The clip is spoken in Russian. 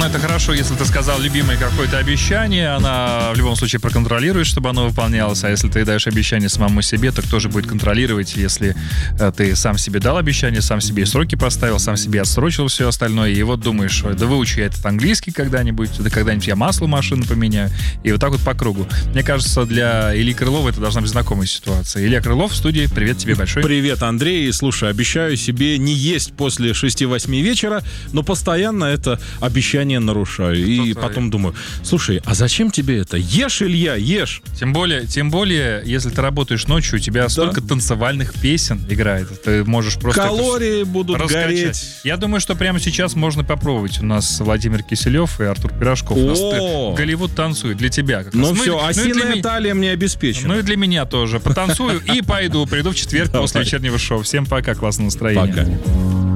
это хорошо, если ты сказал любимое какое-то обещание, она в любом случае проконтролирует, чтобы оно выполнялось, а если ты даешь обещание самому себе, так тоже будет контролировать, если ты сам себе дал обещание, сам себе сроки поставил, сам себе отсрочил все остальное, и вот думаешь, да выучу я этот английский когда-нибудь, да когда-нибудь я масло машины поменяю, и вот так вот по кругу. Мне кажется, для Ильи Крылова это должна быть знакомая ситуация. Илья Крылов в студии, привет тебе большой. Привет, Андрей. Слушай, обещаю себе не есть после 6-8 вечера, но постоянно это обещание нарушаю. И потом думаю, слушай, а зачем тебе это? Ешь, Илья, ешь. Тем более, если ты работаешь ночью, у тебя столько танцевальных песен играет. Ты можешь просто... Калории будут гореть. Я думаю, что прямо сейчас можно попробовать. У нас Владимир Киселев и Артур Пирожков. У нас Голливуд танцует для тебя. Ну все, осиная талия мне обеспечена. Ну и для меня тоже. Потанцую и приду в четверг после вечернего шоу. Всем пока, классного настроения. Пока.